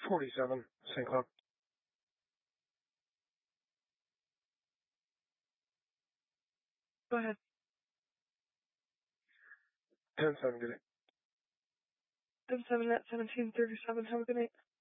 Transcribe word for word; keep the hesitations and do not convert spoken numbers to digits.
forty-seven, Saint Cloud. Go ahead. ten seven, good night. ten seven at seventeen thirty-seven, have a good night.